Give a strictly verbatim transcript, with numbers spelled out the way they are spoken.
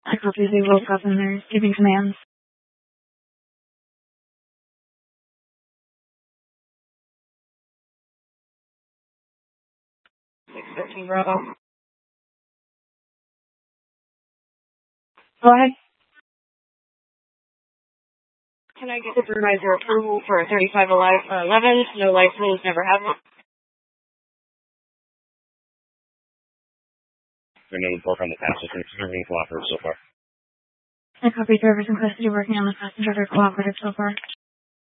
I copy the roll call and they're giving commands. six thirteen Bravo. Go ahead. Can I get supervisor approval for thirty-five eleven? No license, never have it. There's no report on the passenger. Everything cooperative so far. I copy drivers in custody working on the passenger. They're cooperative so far.